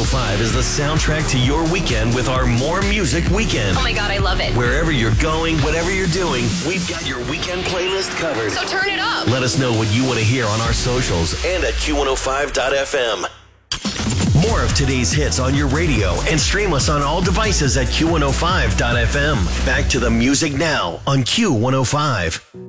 Q105 is the soundtrack to your weekend with our More Music Weekend. Oh my God, I love it. Wherever you're going, whatever you're doing, we've got your weekend playlist covered. So turn it up. Let us know what you want to hear on our socials and at Q105.fm. More of today's hits on your radio and stream us on all devices at Q105.fm. Back to the music now on Q105.